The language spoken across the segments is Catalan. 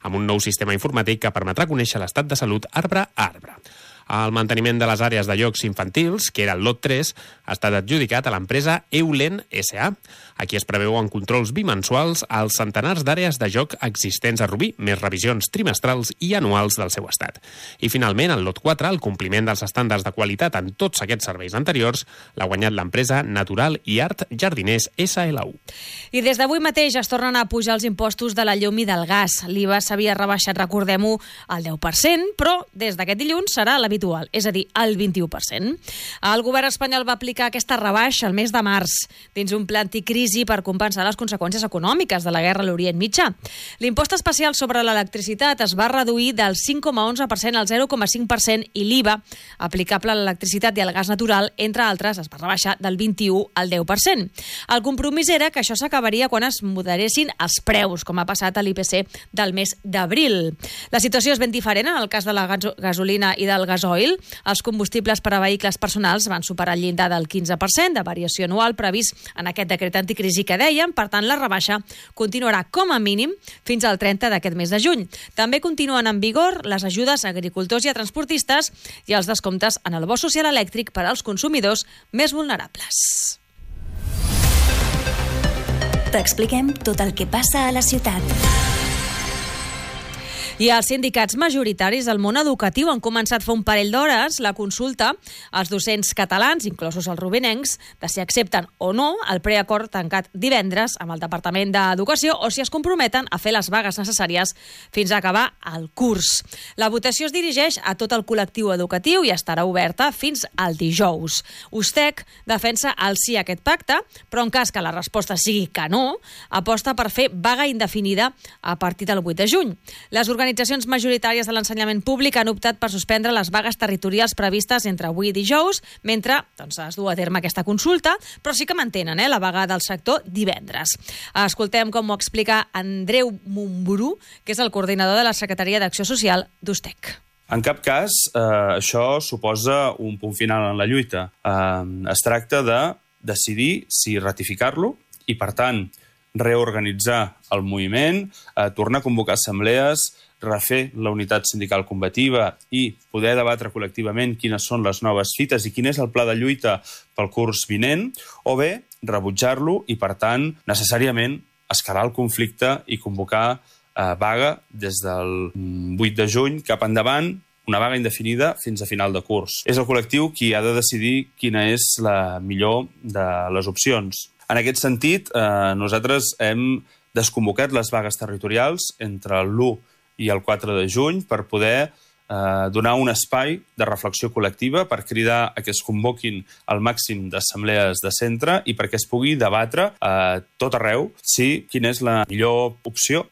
amb un nou sistema informàtic que permetrà conèixer l'estat de salut arbre a arbre. El manteniment de les àrees de llocs infantils, que era el lot 3, ha estat adjudicat a l'empresa Eulen S.A. Aquí es preveuen controls bimensuals als centenars d'àrees de joc existents a Rubí, més revisions trimestrals i anuals del seu estat. I finalment, el lot 4, el compliment dels estàndards de qualitat en tots aquests serveis anteriors, l'ha guanyat l'empresa Natural i Art Jardiners SLU. I des d'avui mateix es tornen a pujar els impostos de la llum i del gas. L'IVA s'havia rebaixat, recordem-ho, al 10%, però des d'aquest dilluns serà l'habitual, és a dir, el 21%. El govern espanyol va aplicar aquesta rebaixa el mes de març, dins un pla anticrisi per compensar les conseqüències econòmiques de la guerra a l'Orient Mitjà. L'impost especial sobre l'electricitat es va reduir del 5,11% al 0,5% i l'IVA aplicable a l'electricitat i al gas natural, entre altres, es va rebaixar del 21 al 10%. El compromís era que això s'acabaria quan es moderessin els preus, com ha passat a l'IPC del mes d'abril. La situació és ben diferent en el cas de la gasolina i del gasoil. Els combustibles per a vehicles personals van superar el llindar del 15% de variació anual previst en aquest decret anticrisi que dèiem. Per tant, la rebaixa continuarà com a mínim fins al 30 d'aquest mes de juny. També continuen en vigor les ajudes a agricultors i a transportistes i els descomptes en el bo social elèctric per als consumidors més vulnerables. T'expliquem tot el que passa a la ciutat. I els sindicats majoritaris del món educatiu han començat fa un parell d'hores la consulta als docents catalans, inclosos els rubinencs, de si accepten o no el preacord tancat divendres amb el Departament d'Educació o si es comprometen a fer les vagues necessàries fins a acabar el curs. La votació es dirigeix a tot el col·lectiu educatiu i estarà oberta fins al dijous. USTEC defensa el sí a aquest pacte, però en cas que la resposta sigui que no, aposta per fer vaga indefinida a partir del 8 de juny. Les organitzacions majoritàries de l'ensenyament públic han optat per suspendre les vagues territorials previstes entre avui i dijous, mentre es du a terme aquesta consulta, però sí que mantenen la vaga del sector divendres. Escoltem com ho explica Andreu Montbrú, que és el coordinador de la Secretaria d'Acció Social d'USTEC. En cap cas això suposa un punt final en la lluita. Es tracta de decidir si ratificar-lo i, per tant, reorganitzar el moviment, tornar a convocar assemblees, refer la unitat sindical combativa i poder debatre col·lectivament quines són les noves fites i quin és el pla de lluita pel curs vinent, o bé rebutjar-lo i, per tant, necessàriament escalar el conflicte i convocar vaga des del 8 de juny cap endavant, una vaga indefinida fins a final de curs. És el col·lectiu qui ha de decidir quina és la millor de les opcions. En aquest sentit, nosaltres hem desconvocat les vagues territorials entre l'1 i el 4 de juny per poder donar un espai de reflexió col·lectiva, per cridar a que es convoquin el màxim d'assemblees de centre i perquè es pugui debatre a tot arreu quina és la millor opció.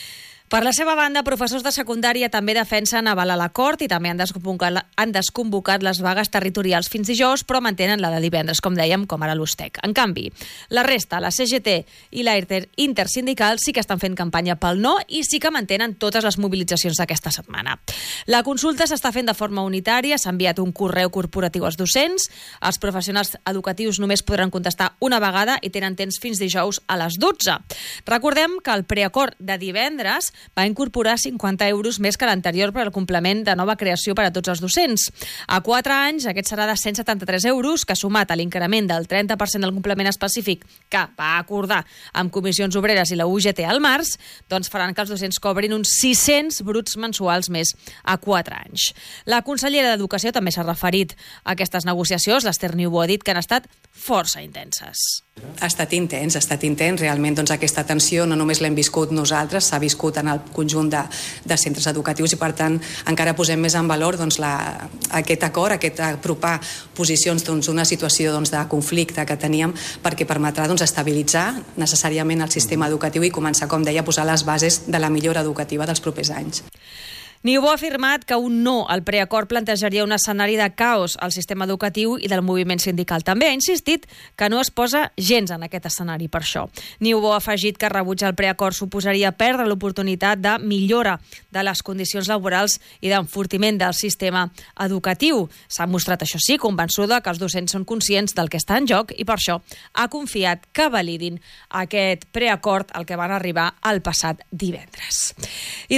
Per la seva banda, professors de secundària també defensen avalar l'acord i també han desconvocat les vagues territorials fins dijous, però mantenen la de divendres, com dèiem, com ara l'USTEC. En canvi, la resta, la CGT i la intersindical, sí que estan fent campanya pel no i sí que mantenen totes les mobilitzacions d'aquesta setmana. La consulta s'està fent de forma unitària, s'ha enviat un correu corporatiu als docents, els professionals educatius només podran contestar una vegada i tenen temps fins dijous a les 12. Recordem que el preacord de divendres va incorporar 50 euros més que l'anterior per al complement de nova creació per a tots els docents. A 4 anys, aquest serà de 173 euros, que sumat a l'increment del 30% del complement específic que va acordar amb Comissions Obreres i la UGT al març, doncs faran que els docents cobrin uns 600 bruts mensuals més a 4 anys. La consellera d'Educació també s'ha referit a aquestes negociacions. L'Ester Niubó ha dit que han estat força intenses. Ha estat intens. Realment aquesta tensió no només l'hem viscut nosaltres, s'ha viscut en el conjunt de centres educatius i, per tant, encara posem més en valor aquest acord, aquest apropar posicions d'una situació de conflicte que teníem, perquè permetrà estabilitzar necessàriament el sistema educatiu i començar, com deia, a posar les bases de la millora educativa dels propers anys. Niubó ha afirmat que un no al preacord plantejaria un escenari de caos al sistema educatiu i del moviment sindical. També ha insistit que no es posa gens en aquest escenari per això. Niubó ha afegit que rebutjar el preacord suposaria perdre l'oportunitat de millora de les condicions laborals i d'enfortiment del sistema educatiu. S'ha mostrat, això sí, convençuda que els docents són conscients del que està en joc i per això ha confiat que validin aquest preacord al que van arribar el passat divendres.